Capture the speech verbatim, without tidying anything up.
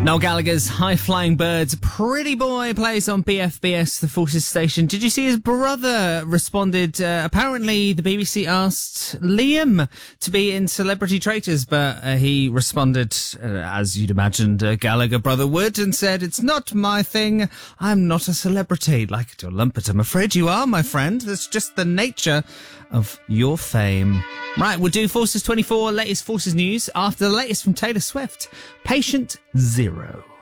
Noel Gallagher's High Flying Birds, Pretty Boy, plays on B F B S, the Forces station. Did you see his brother responded? Uh, apparently, the B B C asked Liam to be in Celebrity Traitors, but uh, he responded, uh, as you'd imagined a Gallagher brother would, and said, "It's not my thing. I'm not a celebrity." Like it or lump it, I'm afraid you are, my friend. That's just the nature of your fame. Right, we'll do Forces twenty-four, latest Forces news, after the latest from Taylor Swift. Patient Zero.